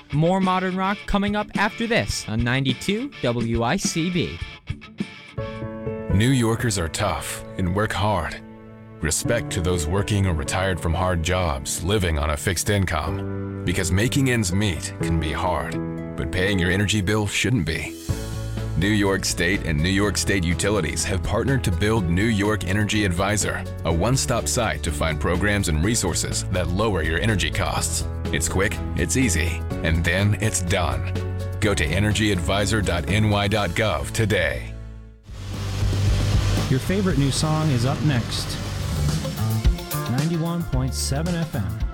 More modern rock coming up after this on 92 WICB. New Yorkers are tough and work hard. Respect to those working or retired from hard jobs, living on a fixed income. Because making ends meet can be hard, but paying your energy bill shouldn't be. New York State and New York State Utilities have partnered to build New York Energy Advisor, a one-stop site to find programs and resources that lower your energy costs. It's quick, it's easy, and then it's done. Go to energyadvisor.ny.gov today. Your favorite new song is up next. 91.7 FM.